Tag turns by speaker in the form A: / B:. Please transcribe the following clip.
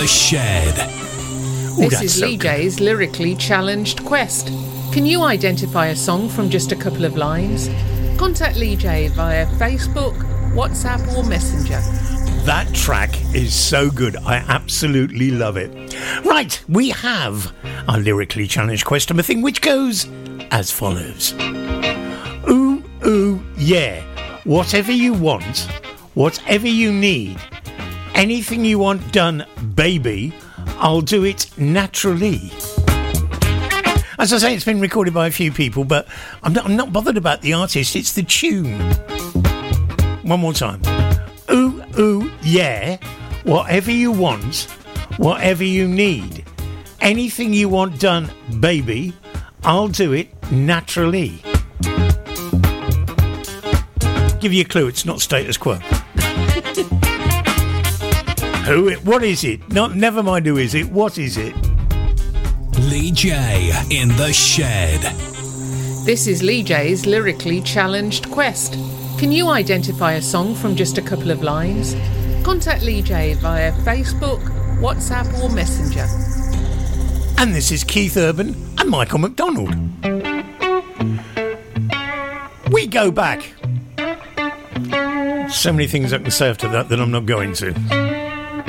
A: the Shed.
B: This is Lee J's lyrically challenged quest. Can you identify a song from just a couple of lines? Contact Lee J via Facebook, WhatsApp or Messenger.
C: That track is so good. I absolutely love it. Right, we have our lyrically challenged question thing, which goes as follows. Ooh, ooh, yeah. Whatever you want, whatever you need, anything you want done, baby, I'll do it naturally. As I say, it's been recorded by a few people, but I'm not bothered about the artist, it's the tune. One more time. Ooh, ooh, yeah. Whatever you want, whatever you need, anything you want done, baby, I'll do it naturally. Give you a clue, it's not status quo. What is it? Never mind who is it, what is it?
A: Lee J in the Shed.
B: This is Lee J's lyrically challenged quest. Can you identify a song from just a couple of lines? Contact Lee J via Facebook, WhatsApp or Messenger.
C: And this is Keith Urban and Michael McDonald. We go back. So many things I can say after that I'm not going to.